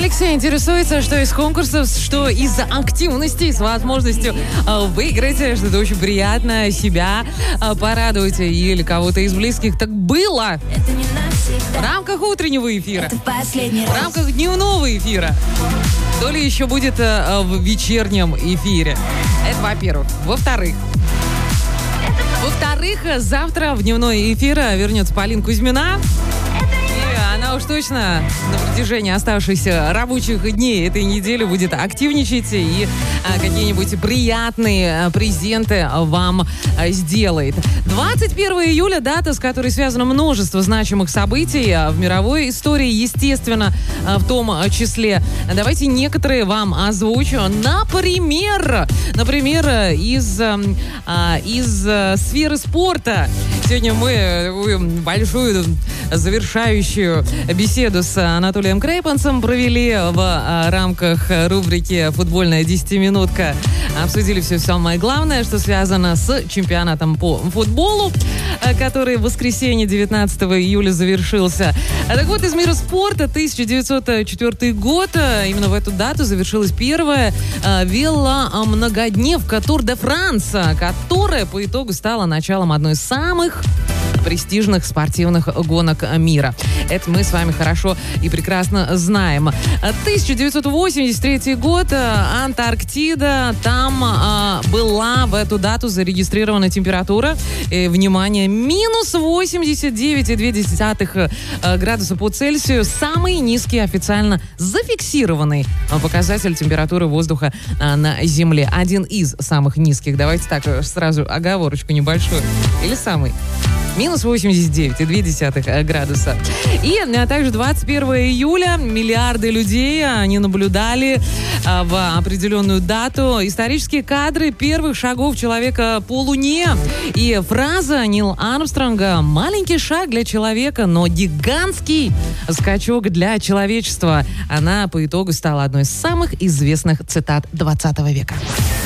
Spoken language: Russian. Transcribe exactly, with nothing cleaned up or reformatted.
Алексей интересуется, что из конкурсов, что из активностей с возможностью э, выиграть что-то очень приятное, себя э, порадовать или кого-то из близких. Так было в рамках утреннего эфира, в рамках дневного эфира. То ли еще будет э, в вечернем эфире. Это во-первых. Во-вторых, Во-вторых, завтра в дневной эфир вернется Полина Кузьмина. Она уж точно на протяжении оставшихся рабочих дней этой недели будет активничать и а, какие-нибудь приятные а, презенты вам а, сделает. двадцать первого июля, дата, с которой связано множество значимых событий а, в мировой истории, естественно, а, в том числе. Давайте некоторые вам озвучу. Например, например из, а, из а, сферы спорта. Сегодня мы большую завершающую беседу с Анатолием Крейпенсом провели в а, рамках рубрики «Футбольная десятиминутка». Обсудили все самое главное, что связано с чемпионатом по футболу, который в воскресенье девятнадцатого июля завершился. Так вот, из мира спорта тысяча девятьсот четвёртый год, именно в эту дату завершилась первая а, веломногодневка Тур де Франс, которая по итогу стала началом одной из самых престижных спортивных гонок мира. Это мы с вами хорошо и прекрасно знаем. тысяча девятьсот восемьдесят третий год, Антарктида. Там а, была в эту дату зарегистрирована температура, и, внимание, минус восемьдесят девять и две десятых градуса по Цельсию. Самый низкий официально зафиксированный показатель температуры воздуха а, на Земле. Один из самых низких. Давайте так, сразу оговорочку небольшую. Или самый? Минус восемьдесят девять и две десятых градуса. И а также двадцать первого июля миллиарды людей, они наблюдали а, в определенную дату исторические кадры первых шагов человека по Луне. И фраза Нила Армстронга «маленький шаг для человека, но гигантский скачок для человечества», она по итогу стала одной из самых известных цитат двадцатого века.